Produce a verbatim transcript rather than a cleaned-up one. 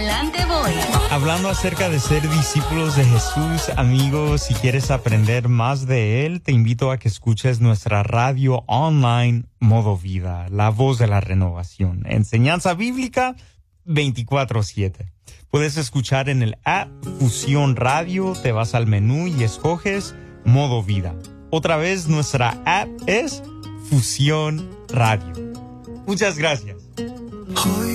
adelante voy. Hablando acerca de ser discípulos de Jesús, amigos, si quieres aprender más de Él, te invito a que escuches nuestra radio online Modo Vida, la voz de la renovación. Enseñanza bíblica veinticuatro siete. Puedes escuchar en el app Fusión Radio, te vas al menú y escoges Modo Vida. Otra vez, nuestra app es Fusión Radio. Muchas gracias. Hoy